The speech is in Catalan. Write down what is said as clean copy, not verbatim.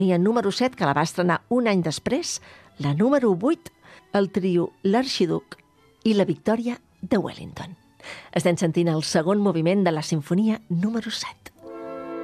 sinfonia número 7, que la va estrenar un any després, la número 8, el trio L'Arxiduc i la Victòria de Wellington. Estem sentint el segon moviment de la sinfonia número 7.